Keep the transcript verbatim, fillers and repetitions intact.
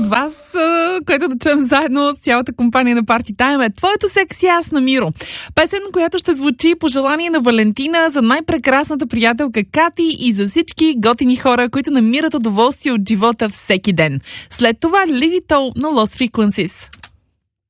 от вас, което да чуем заедно с цялата компания на Party Time, е Твоето секси аз на Миро. Песен, която ще звучи по желание на Валентина, за най-прекрасната приятелка Кати и за всички готини хора, които намират удоволствие от живота всеки ден. След това Leave It All на Lost Frequencies.